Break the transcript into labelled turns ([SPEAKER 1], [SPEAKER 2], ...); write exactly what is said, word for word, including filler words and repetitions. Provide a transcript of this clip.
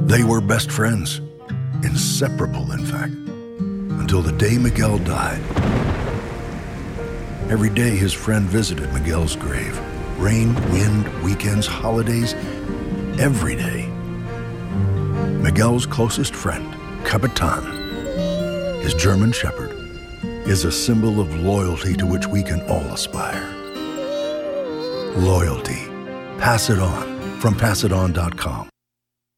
[SPEAKER 1] They were best friends, inseparable, in fact, until the day Miguel died. Every day his friend visited Miguel's grave. Rain, wind, weekends, holidays, every day. Miguel's closest friend, Capitan, his German shepherd, is a symbol of loyalty to which we can all aspire. Loyalty. Pass it on from pass it on dot com.